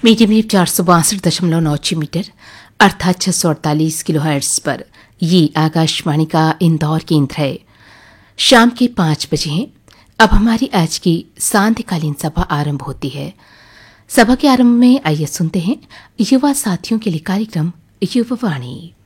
Medium wave 462.96 metre अर्थात 648 kilohertz पर ये आकाशवाणी का इंदौर केंद्र है। शाम के 5 बजे हैं। अब हमारी आज की सांध्यकालीन सभा आरंभ होती है। सभा के आरंभ में आइए सुनते हैं युवा साथियों के लिए कार्यक्रम युवावाणी।